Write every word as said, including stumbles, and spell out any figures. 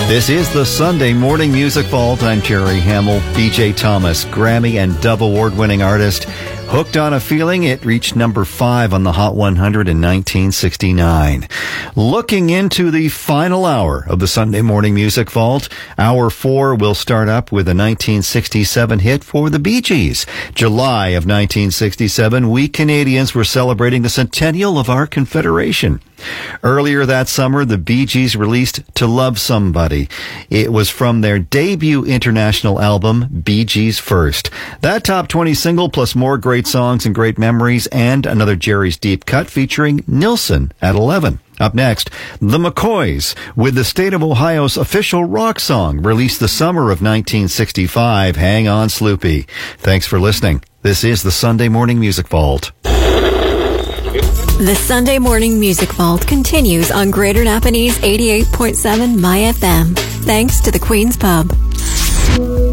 This is the Sunday Morning Music Vault. I'm Jerry Hamill. B J Thomas, Grammy and Dove Award-winning artist. Hooked on a Feeling, it reached number five on the Hot one hundred in nineteen sixty-nine. Looking into the final hour of the Sunday Morning Music Vault, hour four will start up with a nineteen sixty-seven hit for the Bee Gees. July of nineteen sixty-seven, we Canadians were celebrating the centennial of our Confederation. Earlier that summer, the Bee Gees released To Love Somebody. It was from their debut international album, Bee Gees First. That top twenty single, plus more great songs and great memories, and another Jerry's Deep Cut featuring Nilsson at eleven. Up next, the McCoys with the state of Ohio's official rock song, released the summer of nineteen sixty-five, Hang On Sloopy. Thanks for listening. This is the Sunday Morning Music Vault. The Sunday Morning Music Vault continues on Greater Napanese eighty-eight point seven My F M. Thanks to the Queen's Pub.